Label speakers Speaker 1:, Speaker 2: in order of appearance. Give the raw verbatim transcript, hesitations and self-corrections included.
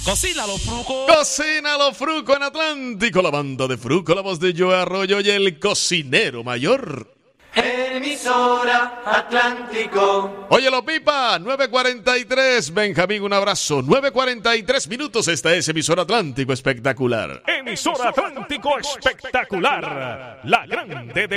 Speaker 1: Cocínalo, Fruco.
Speaker 2: Cocínalo, Fruco en Atlántico. La banda de Fruco, la voz de Joe Arroyo y el cocinero mayor.
Speaker 3: Emisora Atlántico.
Speaker 2: Óyelo, Pipa, nueve cuarenta y tres. Benjamín, un abrazo. nueve cuarenta y tres minutos. Esta es Emisora Atlántico Espectacular.
Speaker 1: Emisora Atlántico Espectacular. La grande de